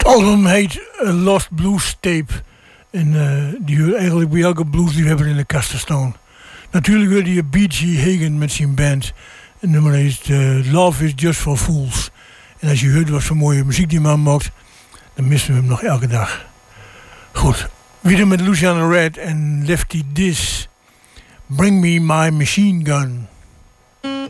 Het album heet Lost Blues Tape. En die hoort eigenlijk bij elke blues die we hebben in de kast te staan. Natuurlijk hoorde je B.G. Hagen met zijn band. Het nummer heet Love is Just for Fools. En als je hoort wat voor mooie muziek die man maakt, dan missen we hem nog elke dag. Goed, weer met Luciano Red en Lefty Diz. Bring me my machine gun.